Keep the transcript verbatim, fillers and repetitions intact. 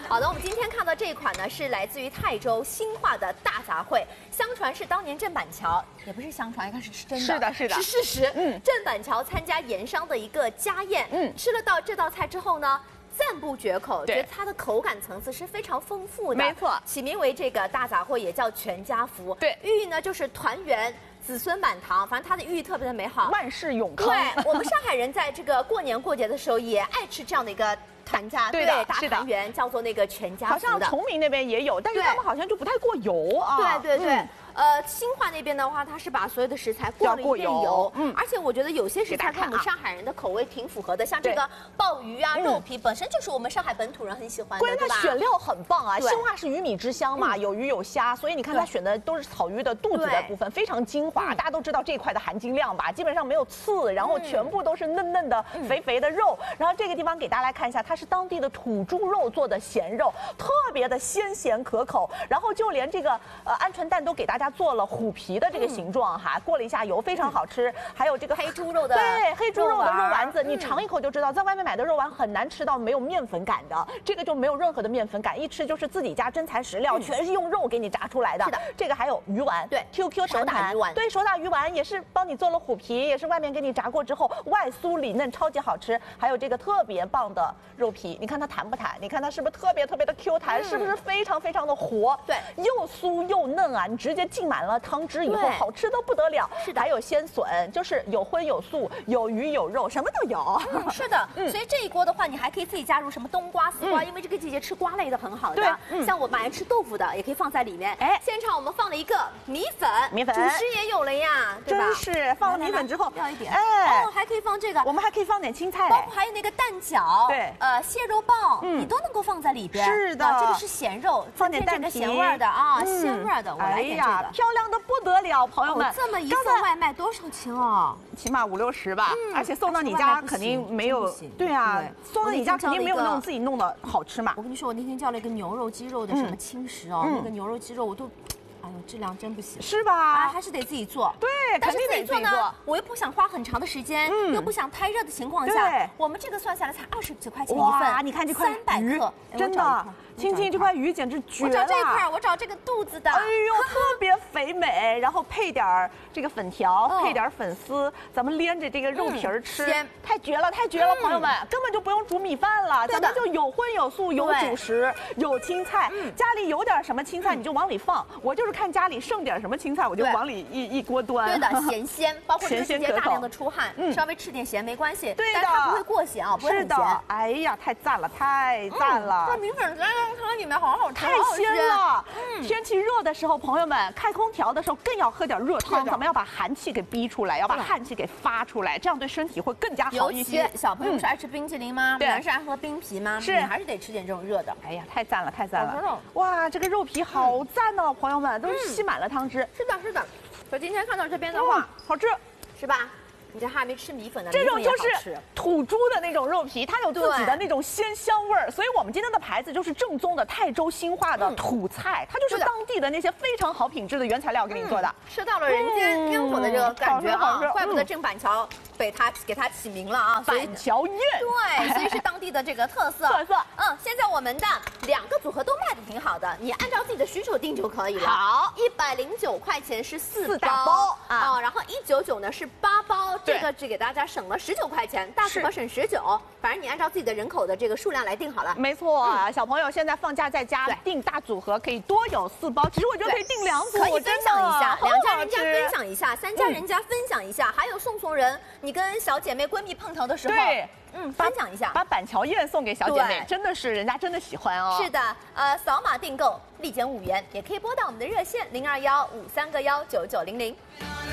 好的，我们今天看到这一款呢，是来自于泰州新化的大杂烩，相传是当年郑板桥，也不是相传，应该是是真的， 是的，是的， 是事实。 嗯， 郑板桥参加盐商的一个家宴，嗯，吃了到这道菜之后呢，赞不绝口，觉得它的口感层次是非常丰富的， 没错， 起名为这个大杂烩，也叫全家福。 对， 寓意呢就是团圆。子孙满堂，反正它的寓意特别的美好， 万事永康。 对，我们上海人在这个过年过节的时候也爱吃这样的一个团家， 对的， 大团圆，叫做那个全家福的。 好像崇明那边也有，但是他们好像就不太过油啊。 对对对。嗯呃，新化那边的话，它是把所有的食材过了一遍油，嗯，而且我觉得有些食材跟我们上海人的口味挺符合的，像这个鲍鱼啊、肉皮本身就是我们上海本土人很喜欢的， 关键它选料很棒啊，新化是鱼米之乡嘛，有鱼有虾，所以你看它选的都是草鱼的肚子的部分，非常精华。大家都知道这一块的含金量吧，基本上没有刺，然后全部都是嫩嫩的、肥肥的肉。然后这个地方给大家来看一下，它是当地的土猪肉做的咸肉，特别的鲜咸可口。然后就连这个呃鹌鹑蛋都给大家做了虎皮。皮的这个形状哈，过了一下油，非常好吃。还有这个黑猪肉的， 对，黑猪肉的肉丸子，你尝一口就知道，在外面买的肉丸很难吃到没有面粉感的，这个就没有任何的面粉感，一吃就是自己家真材实料，全是用肉给你炸出来的。 是的， 这个还有鱼丸， 对 ，Q Q 弹弹，对，手打鱼丸也是帮你做了虎皮，也是外面给你炸过之后外酥里嫩，超级好吃。还有这个特别棒的肉皮，你看它弹不弹？你看它是不是特别特别的 Q 弹？是不是非常非常的活？对，又酥又嫩啊！你直接浸满了汤汁以后，好吃都不得了。是的，还有鲜笋，就是有荤有素，有鱼有肉，什么都有。 嗯，是的。嗯，所以这一锅的话，你还可以自己加入什么冬瓜、丝瓜，因为这个季节吃瓜类的很好的。对，像我们爱吃豆腐的，也可以放在里面。哎，现场我们放了一个米粉， 米粉， 主食也有了呀，对吧？ 真是放了米粉之后， 要一点。哎，哦，还可以放这个， 我们还可以放点青菜， 包括还有那个蛋饺，对，呃，蟹肉棒， 嗯， 你都能够放在里边。 是的， 这个是咸肉， 放点蛋皮， 咸味的啊，鲜味的。我来点这个， 漂亮的不得了，朋友们。 这么一份外卖多少钱哦？ 起码五六十吧，而且送到你家肯定没有，对啊，送到你家肯定没有那种自己弄的好吃嘛。 我跟你说，我那天叫了一个牛肉、鸡肉的什么轻食哦，那个牛肉、鸡肉我都。哎呦，质量真不行， 是吧？ 啊，还是得自己做。 对， 但是自己做呢，我又不想花很长的时间，嗯，又不想太热的情况下，我们这个算下来才二十几块钱一份。 哇，你看这块三百克， 真的，青青这块鱼简直绝了。 我找这一块，我找这个肚子的。 哎呦，特别肥美，然后配点这个粉条，配点粉丝，咱们连着这个肉皮儿吃，太绝了，太绝了，朋友们，根本就不用煮米饭了，咱们就有荤有素，有主食，有青菜，家里有点什么青菜你就往里放，我就是。看家里剩点什么青菜，我就往里一一锅端。 对的，咸鲜，包括这个季节大量的出汗，稍微吃点咸没关系。 对的， 但它不会过咸啊，不会很咸。 哎呀，太赞了，太赞了！ 这米粉在汤里面好好吃， 太鲜了。天气热的时候，朋友们开空调的时候更要喝点热汤，咱们要把寒气给逼出来，要把汗气给发出来，这样对身体会更加好一些。 尤其小朋友不是爱吃冰淇淋吗？男生爱喝冰皮吗？ 是， 你还是得吃点这种热的。 哎呀，太赞了，太赞了！哇，这个肉皮好赞哦，朋友们，都吸满了汤。 是的，是的。所以今天看到这边的话， 嗯、好吃， 是吧？你这还没吃米粉呢， 这种就是土猪的那种肉皮，它有自己的那种鲜香味儿。所以我们今天的牌子就是正宗的泰州新化的土菜，它就是当地的那些非常好品质的原材料给你做的。 吃到了人间烟火的这个感觉啊，怪不得郑板桥被他给他起名了啊， 板桥宴。 对，所以是当地的这个特色。 特色。 嗯，现在我们的两个组合都卖的挺好的，你按照自己的需求定就可以了。 好， 一百零九块钱是四大包啊，然后一九九呢是八包。这个只给大家省了十九块钱，大组合省十九，反正你按照自己的人口的这个数量来定好了。 没错，嗯、小朋友现在放假在家订大组合可以多有四包，其实我觉得可以订两组， 可以分享一下，两家人家分享一下，三家人家分享一下，嗯、还有送送人，你跟小姐妹闺蜜碰头的时候， 对。 嗯，分享一下， 把板桥宴送给小姐妹，真的是人家真的喜欢哦。 是的，呃，扫码订购立减五元，也可以拨打我们的热线零二幺五三个幺九九零零。